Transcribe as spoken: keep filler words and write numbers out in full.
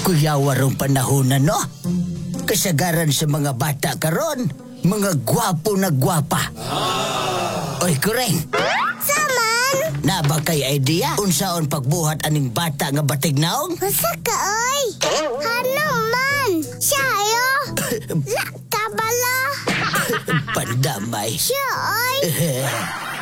Kuyawarong panahon na, no? Kasagaran sa mga bata karon, mga gwapo na gwapa. Oy, kureng. Saman? Na ba kay idea? Unsaon pagbuhat aning bata nga batig naong? Usa ka, oy. Hanong man. Siya, ayo. La, kabala. Pandamay. Siya, oy.